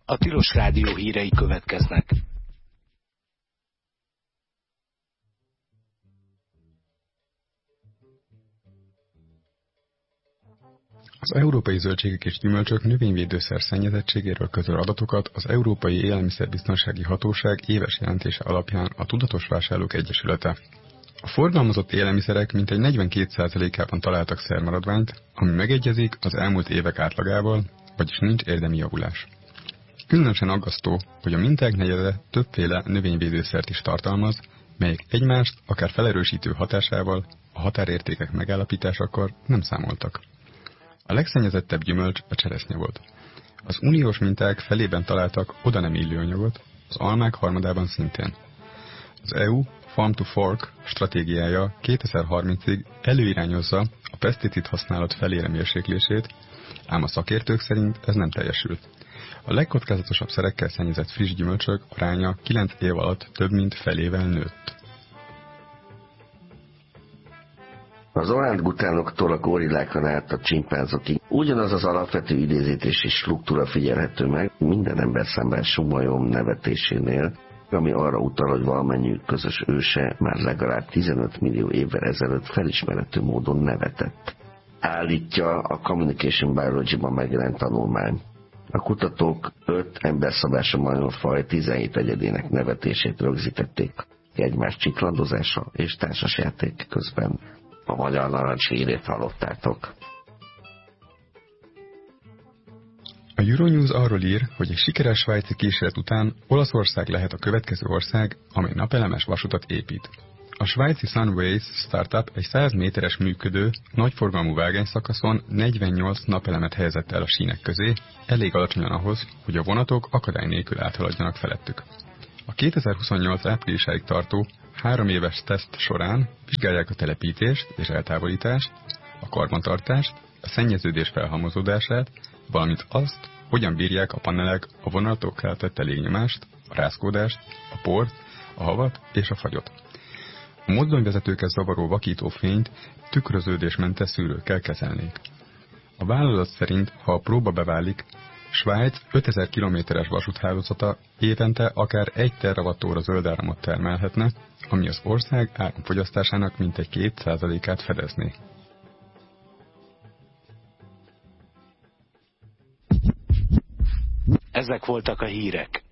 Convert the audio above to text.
A Tilos Rádió hírei következnek. Az európai zöldségek és gyümölcsök növényvédőszer szennyezettségéről közöl adatokat az Európai Élelmiszerbiztonsági Hatóság éves jelentése alapján a Tudatos Vásárlók Egyesülete. A forgalmazott élelmiszerek mintegy 42%-ában találtak szermaradványt, ami megegyezik az elmúlt évek átlagával, vagyis nincs érdemi javulás. Különösen aggasztó, hogy a minták negyede többféle növényvédőszert is tartalmaz, melyek egymást akár felerősítő hatásával a határértékek megállapításakor nem számoltak. A legszennyezettebb gyümölcs a cseresznye volt. Az uniós minták felében találtak oda nem illő anyagot, az almák harmadában szintén. Az EU Farm to Fork stratégiája 2030-ig előirányozza a peszticid használat felére mérséklését, ám a szakértők szerint ez nem teljesült. A legkockázatosabb szerekkel szennyezett friss gyümölcsök aránya 9 év alatt több mint felével nőtt. Az orángutánoktól a gorillákon át a csimpánzokig ugyanaz az alapvető idézítési struktúra figyelhető meg minden ember számára sumajom nevetésénél, ami arra utal, hogy valamennyiük közös őse már legalább 15 millió évvel ezelőtt felismerhető módon nevetett. Állítja a Communication Biology-ban megjelent tanulmány. A kutatók 5 emberszabású majomfaj 17 egyedének nevetését rögzítették egymás csiklandozása és társasjáték közben. A magyar narancs hírét hallottátok. A Euronews arról ír, hogy egy sikeres svájci kísérlet után Olaszország lehet a következő ország, amely napelemes vasutat épít. A svájci Sunways startup egy 100 méteres működő, nagyforgalmú vágányszakaszon 48 napelemet helyezett el a sínek közé, elég alacsonyan ahhoz, hogy a vonatok akadály nélkül áthaladjanak felettük. A 2028 áprilisáig tartó 3 éves teszt során vizsgálják a telepítést és eltávolítást, a karbantartást, a szennyeződés felhalmozódását, valamint azt, hogyan bírják a panelek a vonatok keltett légnyomást, a rázkódást, a port, a havat és a fagyot. A mozdonyvezetőket zavaró vakító fényt tükröződésmentes szűrőkkel kezelnék. A vállalat szerint, ha a próba beválik, Svájc 5000 kilométeres vasúthálózata évente akár 1 terawattóra zöldáramot termelhetne, ami az ország áramfogyasztásának mintegy 2%-át fedezné. Ezek voltak a hírek.